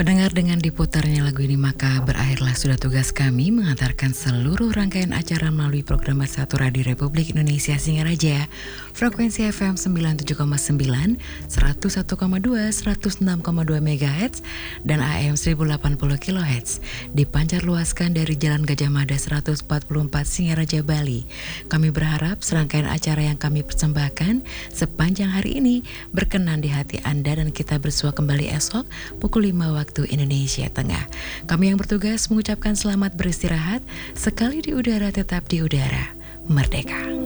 Pendengar, dengan diputarnya lagu ini maka berakhirlah sudah tugas kami mengantarkan seluruh rangkaian acara melalui program Bersatu Radio Republik Indonesia Singaraja, frekuensi FM 97,9, 101,2, 106,2 MHz, dan AM 1080 kHz, dipancar luaskan dari Jalan Gajah Mada 144 Singaraja, Bali. Kami berharap serangkaian acara yang kami persembahkan sepanjang hari ini berkenan di hati Anda dan kita bersua kembali esok pukul 5 waktu Indonesia Tengah. Kami yang bertugas mengucapkan selamat beristirahat, sekali di udara tetap di udara, merdeka.